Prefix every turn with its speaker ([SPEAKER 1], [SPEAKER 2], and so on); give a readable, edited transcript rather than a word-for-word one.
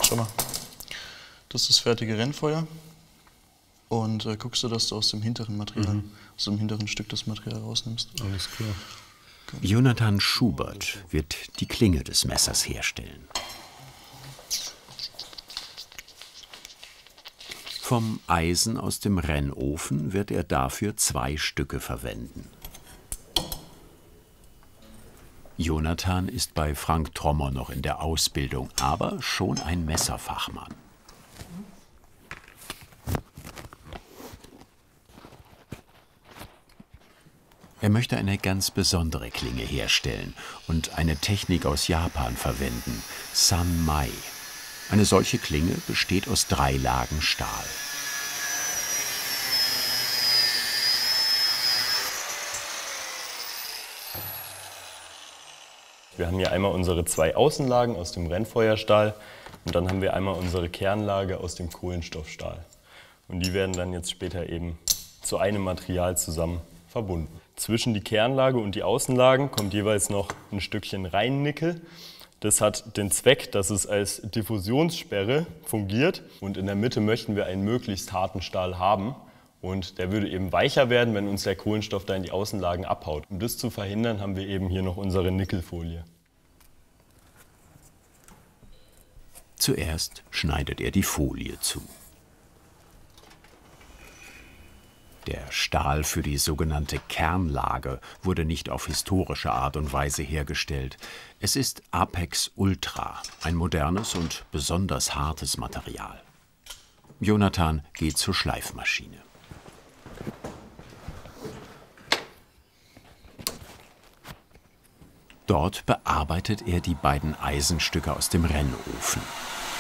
[SPEAKER 1] Schau mal, das ist das fertige Rennfeuer. Und guckst du, dass du aus dem hinteren Material, aus dem hinteren Stück das Material rausnimmst.
[SPEAKER 2] Alles klar.
[SPEAKER 3] Jonathan Schubert wird die Klinge des Messers herstellen. Vom Eisen aus dem Rennofen wird er dafür 2 Stücke verwenden. Jonathan ist bei Frank Trommer noch in der Ausbildung, aber schon ein Messerfachmann. Er möchte eine ganz besondere Klinge herstellen und eine Technik aus Japan verwenden, Sanmai. Eine solche Klinge besteht aus 3 Lagen Stahl.
[SPEAKER 4] Wir haben hier einmal unsere 2 Außenlagen aus dem Rennfeuerstahl und dann haben wir einmal unsere Kernlage aus dem Kohlenstoffstahl. Und die werden dann jetzt später eben zu einem Material zusammen verbunden. Zwischen die Kernlage und die Außenlagen kommt jeweils noch ein Stückchen Reinnickel. Das hat den Zweck, dass es als Diffusionssperre fungiert. Und in der Mitte möchten wir einen möglichst harten Stahl haben. Und der würde eben weicher werden, wenn uns der Kohlenstoff da in die Außenlagen abhaut. Um das zu verhindern, haben wir eben hier noch unsere Nickelfolie.
[SPEAKER 3] Zuerst schneidet er die Folie zu. Der Stahl für die sogenannte Kernlage wurde nicht auf historische Art und Weise hergestellt. Es ist Apex Ultra, ein modernes und besonders hartes Material. Jonathan geht zur Schleifmaschine. Dort bearbeitet er die beiden Eisenstücke aus dem Rennofen.